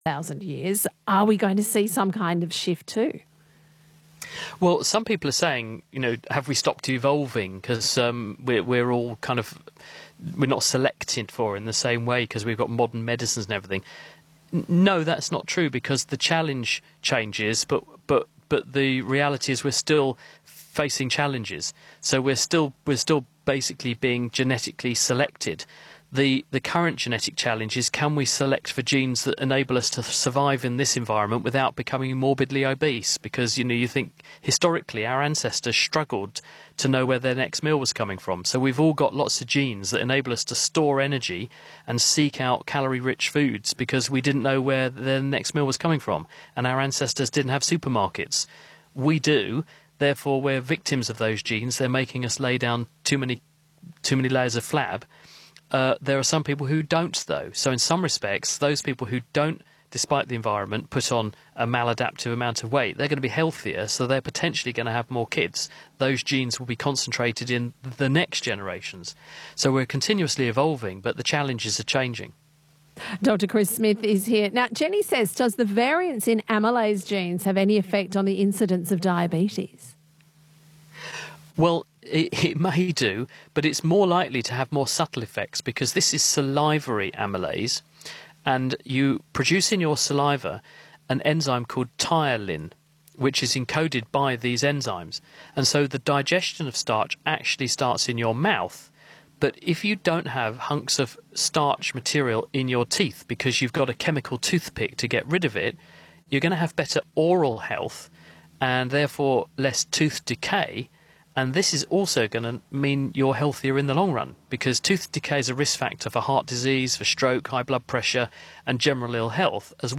1,000 years, are we going to see some kind of shift too? Well, some people are saying, have we stopped evolving because we're all we're not selected for in the same way because we've got modern medicines and everything. No, that's not true because the challenge changes, but the reality is we're still facing challenges. So we're still basically being genetically selected. The current genetic challenge is, can we select for genes that enable us to survive in this environment without becoming morbidly obese? Because, you think historically our ancestors struggled to know where their next meal was coming from. So we've all got lots of genes that enable us to store energy and seek out calorie-rich foods because we didn't know where their next meal was coming from. And our ancestors didn't have supermarkets. We do. Therefore, we're victims of those genes. They're making us lay down too many layers of flab. There are some people who don't, though. So in some respects, those people who don't, despite the environment, put on a maladaptive amount of weight, they're going to be healthier, so they're potentially going to have more kids. Those genes will be concentrated in the next generations. So we're continuously evolving, but the challenges are changing. Dr. Chris Smith is here. Now, Jenny says, does the variance in amylase genes have any effect on the incidence of diabetes? Well, it may do, but it's more likely to have more subtle effects because this is salivary amylase, and you produce in your saliva an enzyme called tyalin, which is encoded by these enzymes. And so the digestion of starch actually starts in your mouth. But if you don't have hunks of starch material in your teeth because you've got a chemical toothpick to get rid of it, you're going to have better oral health and therefore less tooth decay. And this is also going to mean you're healthier in the long run because tooth decay is a risk factor for heart disease, for stroke, high blood pressure and general ill health as well.